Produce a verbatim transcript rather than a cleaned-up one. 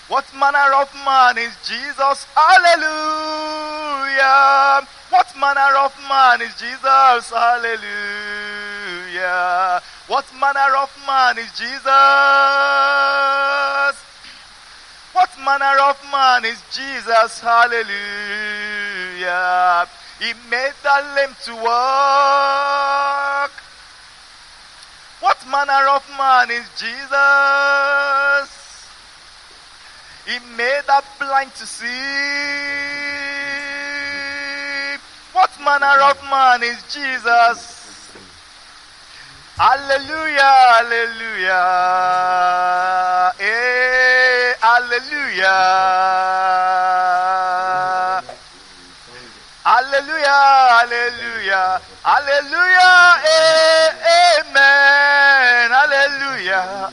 What manner of man is Jesus? Hallelujah. What manner of man is Jesus? Hallelujah. What manner of man is Jesus? What manner of man is Jesus? Hallelujah. He made the lame to walk. What manner of man is Jesus? He made the blind to see. What manner of man is Jesus? Hallelujah, hallelujah. Eh, hallelujah. Hallelujah, hallelujah. Hallelujah, eh, amen. Hallelujah.